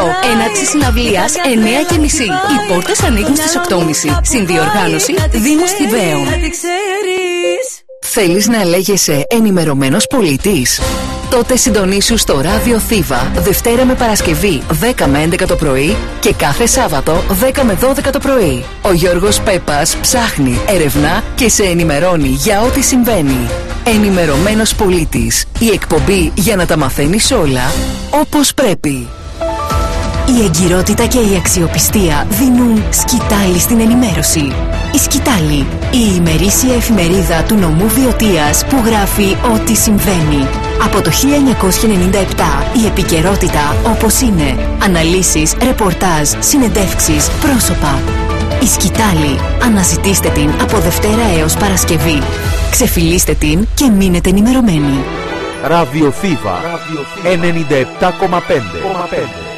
Έναρξη συναυλίας 9:30. Οι πόρτες ανοίγουν στις 8:30. Συνδιοργάνωση Δήμου Θηβαίων. Θέλεις να λέγεσαι ενημερωμένος πολίτης? Τότε συντονίσου στο Ράδιο Θήβα Δευτέρα με Παρασκευή 10 με 11 το πρωί και κάθε Σάββατο 10 με 12 το πρωί. Ο Γιώργος Πέπας ψάχνει, ερευνά και σε ενημερώνει για ό,τι συμβαίνει. Ενημερωμένος πολίτης. Η εκπομπή για να τα μαθαίνεις όλα όπως πρέπει. Η εγκυρότητα και η αξιοπιστία δίνουν σκητάλη στην ενημέρωση. Η Σκητάλη, η ημερήσια εφημερίδα του νομού Βιωτίας που γράφει ό,τι συμβαίνει. Από το 1997 η επικαιρότητα όπως είναι. Αναλύσεις, ρεπορτάζ, συνεντεύξεις, πρόσωπα. Η Σκητάλη. Αναζητήστε την από Δευτέρα έως Παρασκευή. Ξεφυλίστε την και μείνετε ενημερωμένοι. Ραδιοθήβα 97,5.